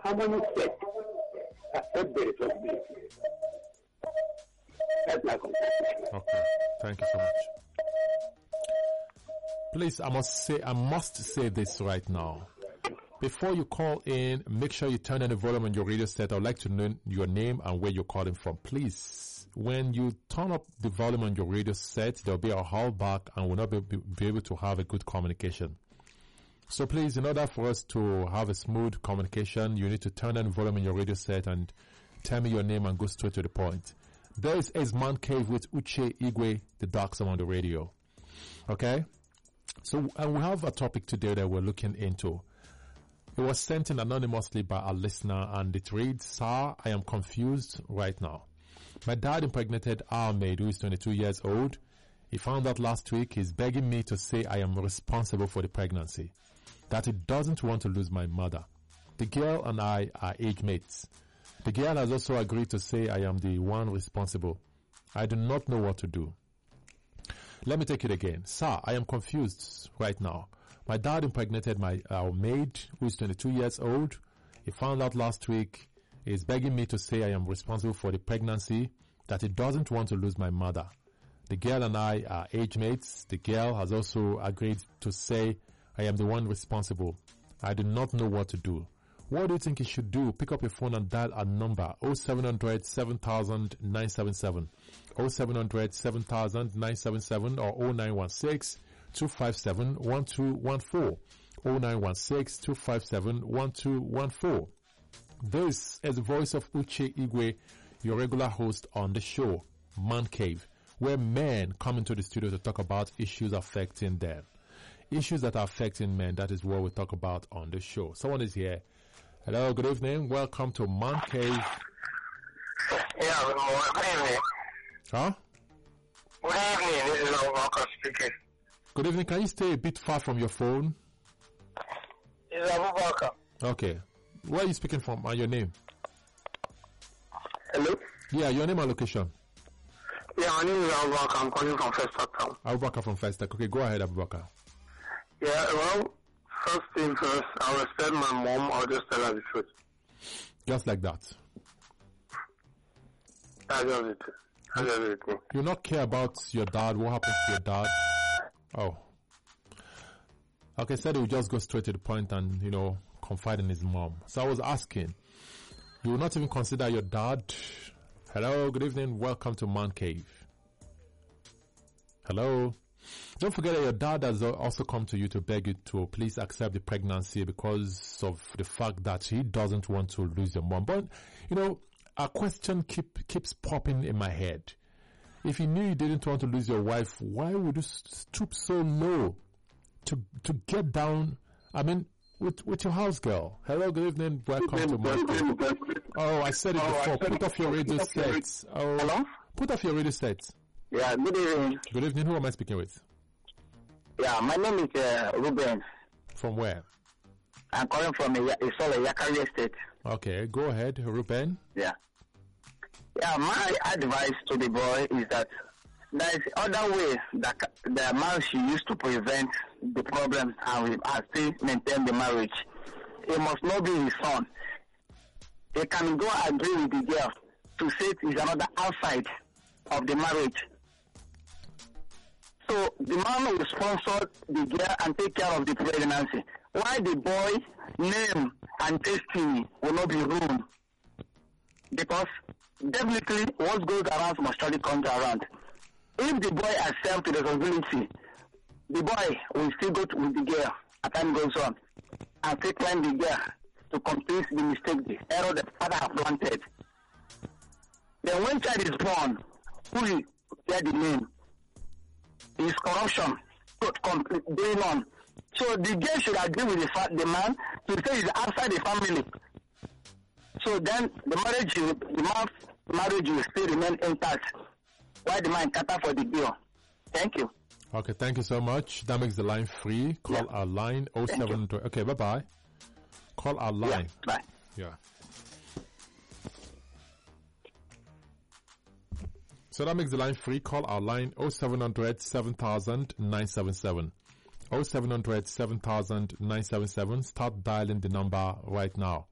harmony set, accept the responsibility. That's my conclusion. Okay, thank you so much. Please, I must say this right now. Before you call in, make sure you turn on the volume on your radio set. I would like to know your name and where you're calling from. Please, when you turn up the volume on your radio set, there'll be a holdback and we'll not be able to have a good communication. So please, in order for us to have a smooth communication, you need to turn on the volume on your radio set and tell me your name and go straight to the point. This is Man Cave with Uche Igwe, the Dark Side on the radio. Okay? So we have a topic today that we're looking into. It was sent in anonymously by a listener and it reads, Sir, I am confused right now. My dad impregnated our maid who is 22 years old. He found out last week he's begging me to say I am responsible for the pregnancy, that he doesn't want to lose my mother. The girl and I are age mates. The girl has also agreed to say I am the one responsible. I do not know what to do. Let me take it again. Sir, I am confused right now. My dad impregnated our maid, who is 22 years old. He found out last week. He is begging me to say I am responsible for the pregnancy, that he doesn't want to lose my mother. The girl and I are age mates. The girl has also agreed to say I am the one responsible. I do not know what to do. What do you think he should do? Pick up your phone and dial a number 0700 7000 977, 0700 7000 977 or 0916 257 1214, 0916 257 1214. This is the voice of Uche Igwe, your regular host on the show, Man Cave, where men come into the studio to talk about issues affecting them. Issues that are affecting men, that is what we talk about on the show. Someone is here. Hello, good evening. Welcome to Man Cave. Yeah, good evening. Huh? Good evening. This is Abubakar speaking. Good evening. Can you stay a bit far from your phone? This is Abubakar. Okay. Where are you speaking from and your name? Hello? Yeah, your name and location. Yeah, my name is Abubakar. I'm calling from Festac Town. Abubakar from Festac. Okay, go ahead, Abubakar. Yeah, well, first thing first, I'll respect my mom. I'll just tell her the truth. Just like that. That's just it. That's just it. You not care about your dad? What happened to your dad? Oh. Okay, said he would just go straight to the point and, confide in his mom. So I was asking, you will not even consider your dad? Hello, good evening. Welcome to Man Cave. Hello. Don't forget that your dad has also come to you to beg you to please accept the pregnancy because of the fact that he doesn't want to lose your mom. But, a question keeps popping in my head. If you knew you didn't want to lose your wife, why would you stoop so low to get down, with your house girl? Hello, good evening. Welcome to Man Cave. Oh, I said it before. Put off your radio set. Oh, hello? Put off your radio set. Yeah, good evening. Good evening. Who am I speaking with? Yeah, my name is Ruben. From where? I'm calling from Isole, Yakari Estate. Okay, go ahead, Ruben. Yeah. Yeah, my advice to the boy is that there is other way that the man should use to prevent the problem and still maintain the marriage. It must not be his son. He can go agree with the girl to say it is another outside of the marriage. So the man will sponsor the girl and take care of the pregnancy. Why the boy name and destiny will not be ruined? Because definitely what goes around must surely come around. If the boy accepts the responsibility, the boy will still go with the girl as time goes on and still climb the girl to complete the mistake, the error the father has planted. Then when child is born, who will get the name? Is corruption going on. So the girl should agree with the man to say he's outside the family. So then the man's marriage will still remain intact while the man cater for the girl. Thank you. Okay, thank you so much. That makes the line free. Call our line 07. Okay, bye-bye. Call our line. Yeah, bye. Yeah. So that makes the line free. Call our line 0700 7000 977. 0700 7000 977. Start dialing the number right now.